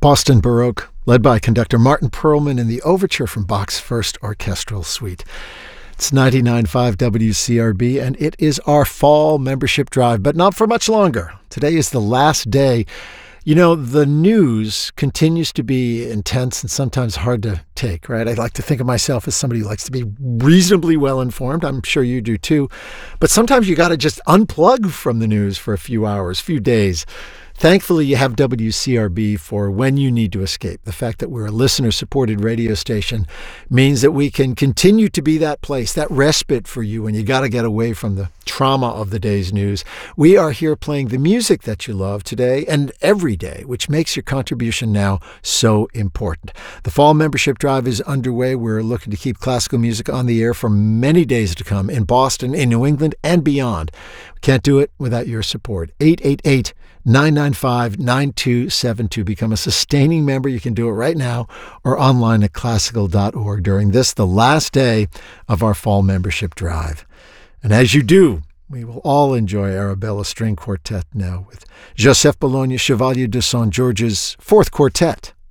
Boston Baroque, led by conductor Martin Perlman in the overture from Bach's First Orchestral Suite. It's 99.5 WCRB, and it is our fall membership drive, but not for much longer. Today is the last day. You know, the news continues to be intense and sometimes hard to take, right? I like to think of myself as somebody who likes to be reasonably well informed. I'm sure you do too. But sometimes you got to just unplug from the news for a few hours, few days. Thankfully, you have WCRB for when you need to escape. The fact that we're a listener-supported radio station means that we can continue to be that place, that respite for you when you got to get away from the trauma of the day's news. We are here playing the music that you love today and every day, which makes your contribution now so important. The fall membership drive is underway. We're looking to keep classical music on the air for many days to come in Boston, in New England, and beyond. We can't do it without your support. 888-995-9272. Become a sustaining member. You can do it right now or online at classical.org during this, the last day of our fall membership drive. And as you do, we will all enjoy Arabella String Quartet now with Joseph Bologna Chevalier de Saint George's Fourth Quartet.